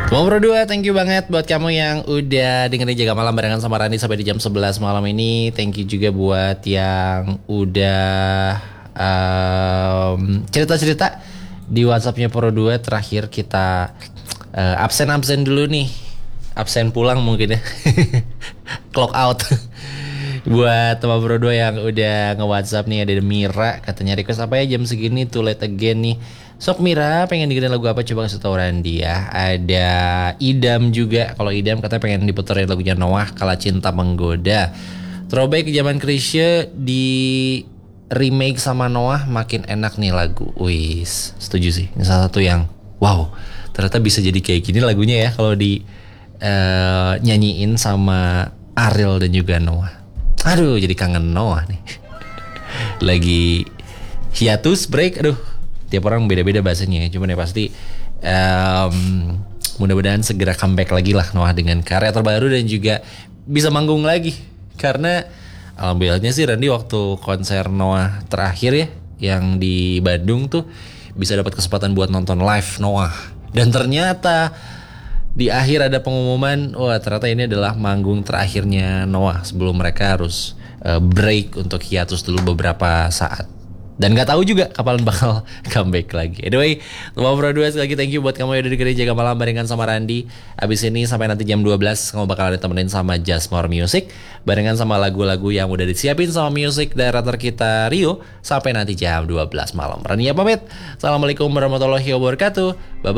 Mau berdua, thank you banget buat kamu yang udah dengerin Jaga Malam barengan sama Randi sampai di jam 11 malam ini. Thank you juga buat yang udah cerita-cerita di WhatsAppnya Pro 2. Terakhir kita absen dulu nih. Absen pulang mungkin ya. Clock out. Buat teman Pro 2 yang udah nge-WhatsApp nih, ada Mira katanya request apa ya jam segini, too late again nih. Sok Mira pengen dengerin lagu apa, coba kasih tau Randi ya. Ada Idam juga, kalau Idam katanya pengen diputerin lagunya Noah, Kala Cinta Menggoda. Throwback ke zaman Krisye di remake sama Noah, makin enak nih lagu. Wis, setuju sih. Ini salah satu yang wow, ternyata bisa jadi kayak gini lagunya ya kalau di nyanyiin sama Ariel dan juga Noah. Aduh, jadi kangen Noah nih. Lagi hiatus break, aduh. Tiap orang beda-beda bahasanya ya. Cuman ya pasti mudah-mudahan segera comeback lagi lah Noah dengan karya terbaru dan juga bisa manggung lagi. Karena alhamdulillahnya sih Randy waktu konser Noah terakhir ya yang di Bandung tuh bisa dapat kesempatan buat nonton live Noah. Dan ternyata di akhir ada pengumuman, wah ternyata ini adalah manggung terakhirnya Noah sebelum mereka harus break untuk hiatus dulu beberapa saat. Dan gak tahu juga kapan bakal comeback lagi. Anyway, Teman Pro 2 sekali lagi thank you buat kamu yang udah dengerin Jaga Malam barengan sama Randi. Abis ini sampai nanti jam 12 kamu bakal ditemenin sama Just More Music barengan sama lagu-lagu yang udah disiapin sama Music Director kita Rio. Sampai nanti jam 12 malam. Randi ya pamit. Assalamualaikum warahmatullahi wabarakatuh. Bye bye.